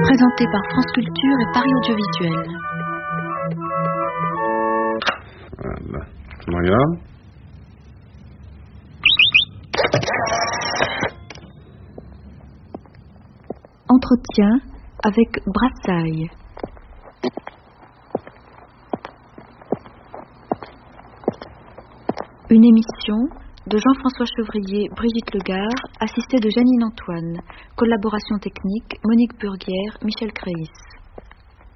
Présenté par France Culture et Paris Audiovisuel. Voilà. Tu me regardes ? Entretien avec Brassailles. Une émission de Jean-François Chevrier, Brigitte Legare, assistée de Janine Antoine. Collaboration technique, Monique Burguière, Michel Créis.